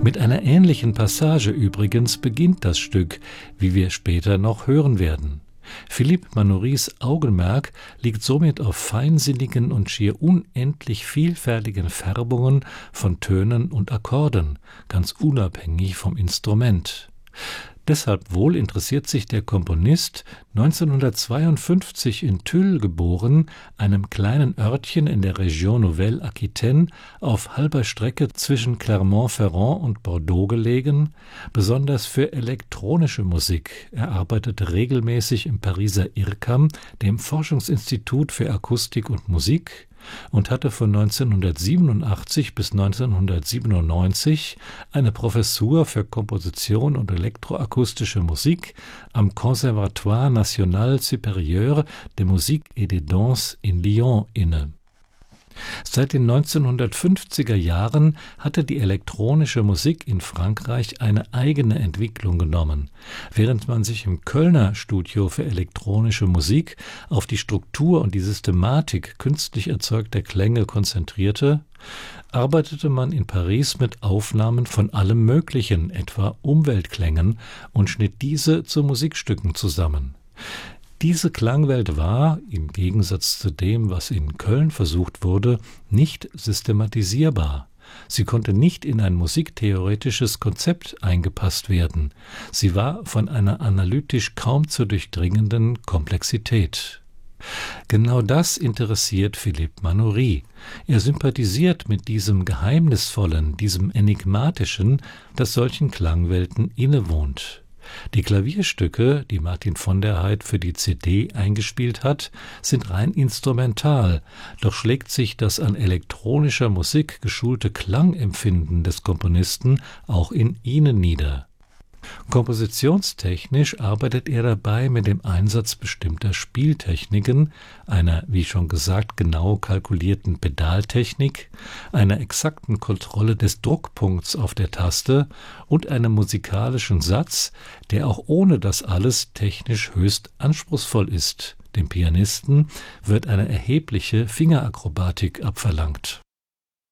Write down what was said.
Mit einer ähnlichen Passage übrigens beginnt das Stück, wie wir später noch hören werden. Philippe Manourys Augenmerk liegt somit auf feinsinnigen und schier unendlich vielfältigen Färbungen von Tönen und Akkorden, ganz unabhängig vom Instrument. Deshalb wohl interessiert sich der Komponist, 1952 in Tulle geboren, einem kleinen Örtchen in der Région Nouvelle-Aquitaine, auf halber Strecke zwischen Clermont-Ferrand und Bordeaux gelegen, besonders für elektronische Musik. Er arbeitete regelmäßig im Pariser IRCAM, dem Forschungsinstitut für Akustik und Musik, und hatte von 1987 bis 1997 eine Professur für Komposition und elektroakustische Musik am Conservatoire National Supérieur de Musique et de Danse in Lyon inne. Seit den 1950er Jahren hatte die elektronische Musik in Frankreich eine eigene Entwicklung genommen. Während man sich im Kölner Studio für elektronische Musik auf die Struktur und die Systematik künstlich erzeugter Klänge konzentrierte, arbeitete man in Paris mit Aufnahmen von allem Möglichen, etwa Umweltklängen, und schnitt diese zu Musikstücken zusammen. Diese Klangwelt war, im Gegensatz zu dem, was in Köln versucht wurde, nicht systematisierbar. Sie konnte nicht in ein musiktheoretisches Konzept eingepasst werden. Sie war von einer analytisch kaum zu durchdringenden Komplexität. Genau das interessiert Philippe Manoury. Er sympathisiert mit diesem Geheimnisvollen, diesem Enigmatischen, das solchen Klangwelten innewohnt. Die Klavierstücke, die Martin von der Heid für die CD eingespielt hat, sind rein instrumental, doch schlägt sich das an elektronischer Musik geschulte Klangempfinden des Komponisten auch in ihnen nieder. Kompositionstechnisch arbeitet er dabei mit dem Einsatz bestimmter Spieltechniken, einer, wie schon gesagt, genau kalkulierten Pedaltechnik, einer exakten Kontrolle des Druckpunkts auf der Taste und einem musikalischen Satz, der auch ohne das alles technisch höchst anspruchsvoll ist. Dem Pianisten wird eine erhebliche Fingerakrobatik abverlangt.